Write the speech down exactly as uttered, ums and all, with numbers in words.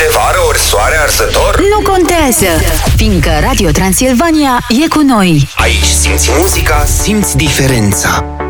de vară ori soare arzător? Nu contează, fiindcă Radio Transilvania e cu noi. Aici simți muzica, simți diferența.